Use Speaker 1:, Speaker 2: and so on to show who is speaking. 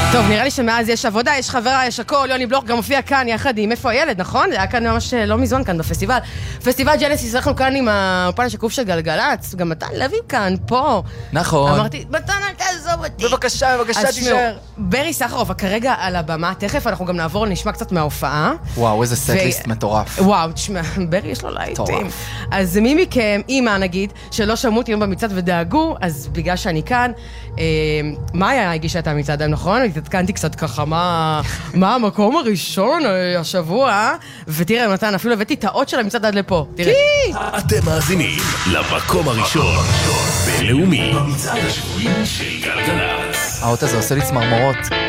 Speaker 1: טוב, נראה לי שמאז יש עבודה, יש חברה, יש הכל, יוני בלוך גם מופיע כאן יחד עם איפה הילד, נכון? זה היה כאן ממש לא מזמן כאן בפסטיבל. פסטיבל ג'נסיס, אנחנו כאן עם האופן השקוף של גלגלץ, גם מתן לוי כאן, פה.
Speaker 2: נכון.
Speaker 1: אמרתי, מתן, אל תעזוב אותי.
Speaker 2: בבקשה, תישאר.
Speaker 1: ברי סחרוף, כרגע על הבמה, תכף אנחנו גם נעבור, נשמע קצת מההופעה.
Speaker 2: וואו, איזה סט-ליסט מטורף.
Speaker 1: וואו, תשמע, ברי יש לו לייטים. אז מי מכם, אמא נגיד, שלא שמעו אותי היום במצעד ודאגו, אז בגלל שאני כאן, מאיה הגישה את המצעד, נכון? התעדכנתי קצת ככה, מה המקום הראשון השבוע, ותראה, מתן, אפילו הבאתי את האות של המצעד עד לפה. תראה.
Speaker 3: אתם מאזינים למקום הראשון בינלאומי במצעד השבועי של גלגלצ.
Speaker 2: האות הזה עושה לי צמרמורות.